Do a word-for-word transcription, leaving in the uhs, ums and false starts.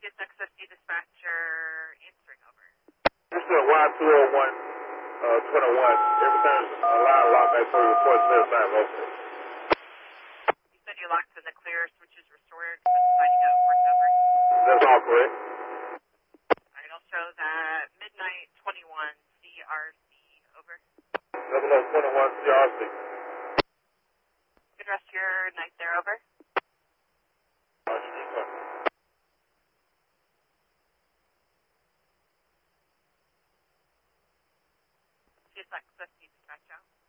C S X fifty dispatcher answering over. Houston Y two oh one, uh, twenty-one. Everything's allowed lock back for report clear sign rotate. You said you locked in the clear, switches restored, finding out reports over. That's all correct. Alright, I'll show that midnight twenty-one C R C over. Double O twenty-one C R C. Good rest of your night there, over. C S X fifty dispatch out.